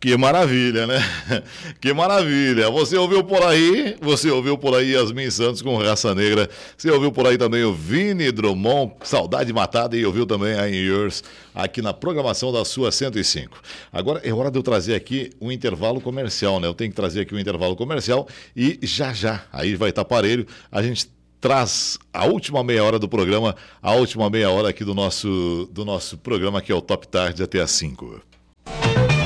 Que maravilha, né? Que maravilha. Você ouviu por aí Yasmin Santos com Raça Negra. Você ouviu por aí também o Vini Drummond, Saudade Matada, e ouviu também a In Yours, aqui na programação da sua 105. Agora é hora de eu trazer aqui um intervalo comercial, né? Eu tenho que trazer aqui um intervalo comercial e já, aí vai estar parelho, a gente traz a última meia hora do programa, a última meia hora aqui do nosso programa, que é o Top Tarde até às 5.